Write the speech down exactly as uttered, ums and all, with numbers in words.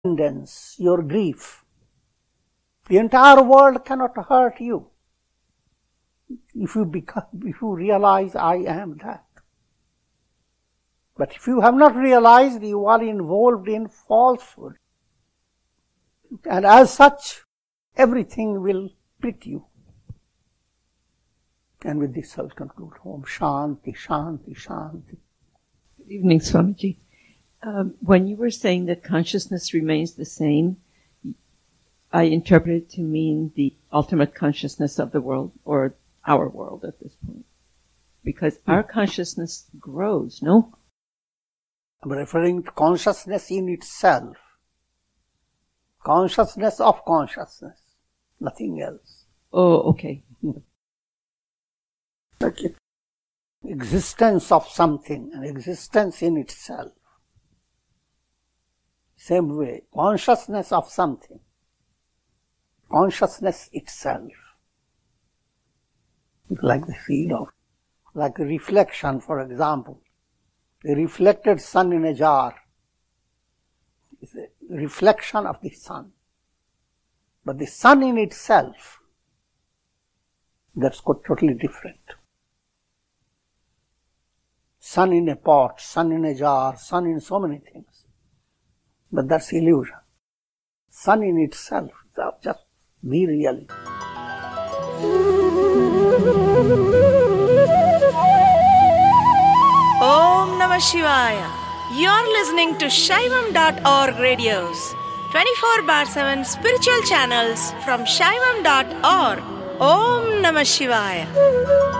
your grief. The entire world cannot hurt you if you become, if you realize I am that. But if you have not realized, you are involved in falsehood. And as such, everything will prick you. And with this I'll conclude. Om Shanti, Shanti, Shanti. Good evening, Swamiji. Um, when you were saying that consciousness remains the same, I interpreted it to mean the ultimate consciousness of the world, or our world at this point. Because hmm. our consciousness grows, no? I'm referring to consciousness in itself. Consciousness of consciousness. Nothing else. Oh, okay. Like existence of something, an existence in itself. Same way, consciousness of something. Consciousness itself. Like the seed of, like a reflection, for example. The reflected sun in a jar is a reflection of the sun. But the sun in itself, that's totally different. Sun in a pot, sun in a jar, sun in so many things. But that's illusion. Sun in itself, just be reality. Om Namah Shivaya. You're listening to Shaivam dot org radios. twenty-four bar seven spiritual channels from Shaivam dot org. Om Namah Shivaya.